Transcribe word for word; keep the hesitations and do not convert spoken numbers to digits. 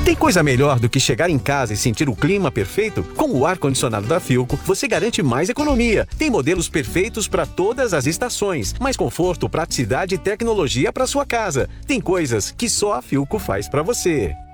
Tem coisa melhor do que chegar em casa e sentir o clima perfeito? Com o ar-condicionado da Philco, você garante mais economia. Tem modelos perfeitos para todas as estações, mais conforto, praticidade e tecnologia para sua casa. Tem coisas que só a Philco faz para você.